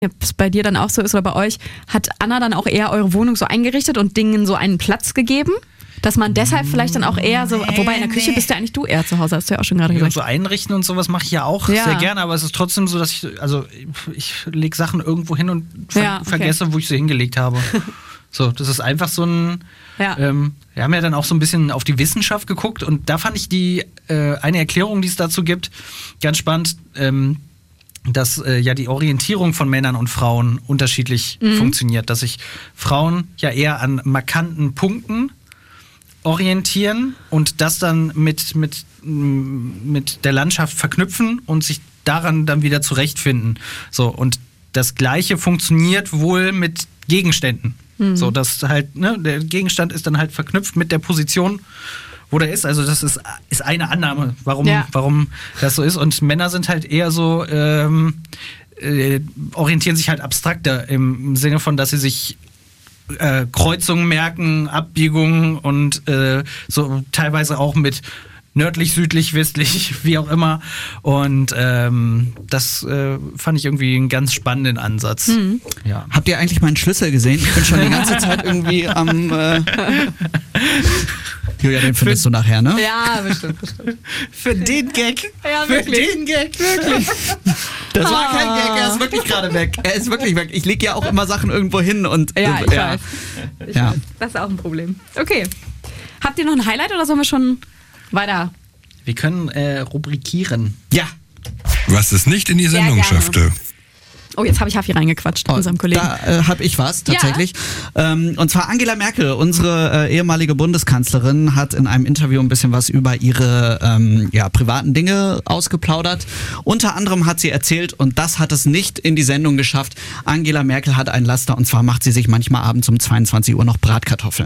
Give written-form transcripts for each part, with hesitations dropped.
ob es bei dir dann auch so ist oder bei euch, hat Anna dann auch eher eure Wohnung so eingerichtet und Dingen so einen Platz gegeben? Dass man deshalb vielleicht dann auch eher so, wobei in der Küche bist ja eigentlich du eher zu Hause, hast du ja auch schon gerade gesagt. So einrichten und sowas mache ich ja auch sehr gerne, aber es ist trotzdem so, dass ich lege Sachen irgendwo hin und vergesse, wo ich sie hingelegt habe. So, das ist einfach so ein... Ja. Wir haben ja dann auch so ein bisschen auf die Wissenschaft geguckt und da fand ich die eine Erklärung, die es dazu gibt, ganz spannend, dass ja die Orientierung von Männern und Frauen unterschiedlich funktioniert. Dass sich Frauen ja eher an markanten Punkten orientieren und das dann mit der Landschaft verknüpfen und sich daran dann wieder zurechtfinden. So, und das Gleiche funktioniert wohl mit Gegenständen. So, dass halt, der Gegenstand ist dann halt verknüpft mit der Position, wo der ist. Also das ist eine Annahme, warum das so ist. Und Männer sind halt eher so, orientieren sich halt abstrakter im Sinne von, dass sie sich Kreuzungen merken, Abbiegungen und so teilweise auch mit nördlich, südlich, westlich, wie auch immer. Und das fand ich irgendwie einen ganz spannenden Ansatz. Ja. Habt ihr eigentlich meinen Schlüssel gesehen? Ich bin schon die ganze Zeit irgendwie am... Julia, den findest du nachher, ne? Ja, bestimmt. Für den Gag. Ja, wirklich. Für den Gag. Wirklich. Das war kein Gag, er ist wirklich gerade weg. Er ist wirklich weg. Ich lege ja auch immer Sachen irgendwo hin und... Ja, ich weiß. Ich weiß. Das ist auch ein Problem. Okay. Habt ihr noch ein Highlight oder sollen wir schon weiter? Wir können rubrikieren. Ja. Was es nicht in die Sendung schaffte. Oh, jetzt habe ich Haffi reingequatscht, unserem Kollegen. Da habe ich was, tatsächlich. Ja. Und zwar Angela Merkel, unsere ehemalige Bundeskanzlerin, hat in einem Interview ein bisschen was über ihre privaten Dinge ausgeplaudert. Unter anderem hat sie erzählt, und das hat es nicht in die Sendung geschafft, Angela Merkel hat ein Laster, und zwar macht sie sich manchmal abends um 22 Uhr noch Bratkartoffeln.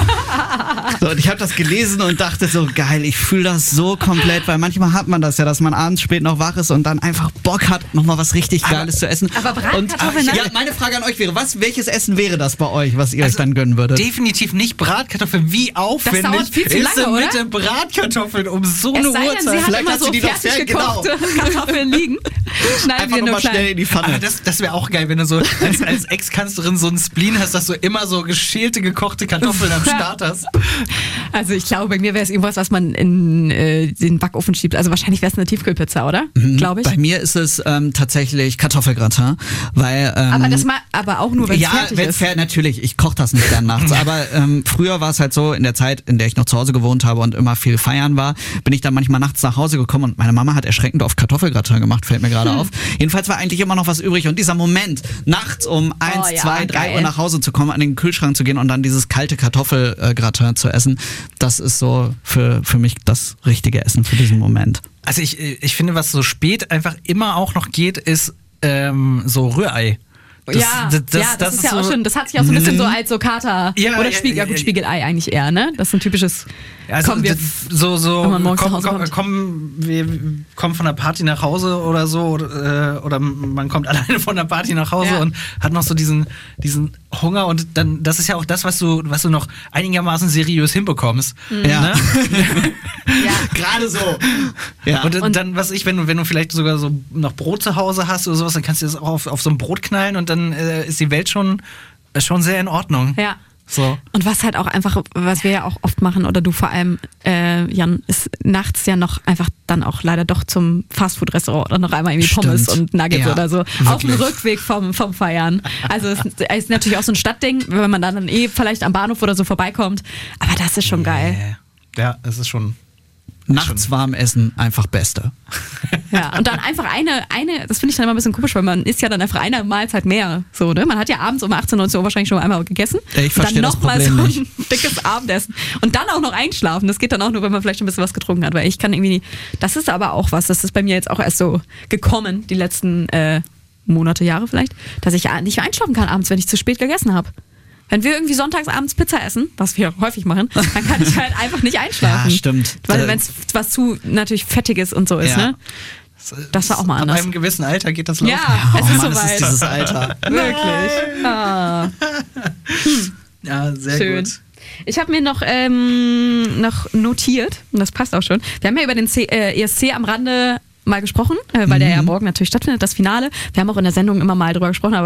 So, und ich habe das gelesen und dachte so, geil, ich fühle das so komplett, weil manchmal hat man das ja, dass man abends spät noch wach ist und dann einfach Bock hat, nochmal was richtig Geiles zu essen. Aber Bratkartoffeln, ja, meine Frage an euch wäre, welches Essen wäre das bei euch, was ihr euch dann gönnen würdet? Definitiv nicht Bratkartoffeln. Wie aufwendig das dauert viel zu lange, ist denn oder? mit den Bratkartoffeln um so eine Uhrzeit? Sie hat immer so fertig gekochte Kartoffeln liegen. Schneiden einfach nochmal schnell in die Pfanne. Aber das wäre auch geil, wenn du so als Ex-Kanzlerin so einen Spleen hast, dass du immer so geschälte, gekochte Kartoffeln am Start hast. Also ich glaube, bei mir wäre es irgendwas, was man in den Backofen schiebt. Also wahrscheinlich wäre es eine Tiefkühlpizza, oder? Glaube ich. Bei mir ist es tatsächlich Kartoffelgratin, weil... aber auch nur, wenn es fertig ist. Ja, natürlich. Ich koche das nicht gern nachts. Aber früher war es halt so, in der Zeit, in der ich noch zu Hause gewohnt habe und immer viel feiern war, bin ich dann manchmal nachts nach Hause gekommen und meine Mama hat erschreckend oft Kartoffelgratin gemacht, fällt mir gerade auf. Jedenfalls war eigentlich immer noch was übrig und dieser Moment, nachts um 1, 2, 3 Uhr nach Hause zu kommen, an den Kühlschrank zu gehen und dann dieses kalte Kartoffelgratin zu essen, das ist so für mich das richtige Essen für diesen Moment. Also ich finde, was so spät einfach immer auch noch geht, ist so Rührei. Das ist ja auch schon, das hat sich auch so ein bisschen so als so Kater oder Spiegelei eigentlich eher, ne? Das ist ein typisches wir kommen von der Party nach Hause oder so oder man kommt alleine von der Party nach Hause und hat noch so diesen Hunger und dann, das ist ja auch das, was du noch einigermaßen seriös hinbekommst. Ja. Ne? Ja. Gerade so. Ja. Und dann, wenn du vielleicht sogar so noch Brot zu Hause hast oder sowas, dann kannst du das auch auf so ein Brot knallen und dann ist die Welt schon sehr in Ordnung. Ja. So. Und was halt auch einfach, was wir ja auch oft machen, oder du vor allem, Jan, ist nachts ja noch einfach dann auch leider doch zum Fastfood-Restaurant oder noch einmal irgendwie Pommes und Nuggets oder so. Wirklich. Auf dem Rückweg vom Feiern. Also es ist natürlich auch so ein Stadtding, wenn man dann vielleicht am Bahnhof oder so vorbeikommt. Aber das ist schon geil. Ja, es ist schon... Nachts warm essen, einfach Beste. Ja, und dann einfach eine, das finde ich dann immer ein bisschen komisch, weil man isst ja dann einfach eine Mahlzeit mehr. So, ne? Man hat ja abends um 18, 19 Uhr wahrscheinlich schon einmal gegessen. Ich verstehe das Problem dann nochmal so nicht. ein dickes Abendessen. Und dann auch noch einschlafen. Das geht dann auch nur, wenn man vielleicht ein bisschen was getrunken hat. Weil ich kann irgendwie, das ist aber auch was, das ist bei mir jetzt auch erst so gekommen, die letzten Monate, Jahre vielleicht, dass ich nicht mehr einschlafen kann abends, wenn ich zu spät gegessen habe. Wenn wir irgendwie sonntags abends Pizza essen, was wir häufig machen, dann kann ich halt einfach nicht einschlafen. Ja, stimmt. Weil wenn es was zu natürlich Fettiges und so ist, ne? Das war auch mal anders. Ab einem gewissen Alter geht das los. Ja, es ist soweit. soweit. Ist dieses Alter. Wirklich. Ah. Ja, sehr schön. Gut. Ich habe mir noch notiert, und das passt auch schon, wir haben ja über den ESC am Rande mal gesprochen, weil der ja morgen natürlich stattfindet, das Finale. Wir haben auch in der Sendung immer mal drüber gesprochen, aber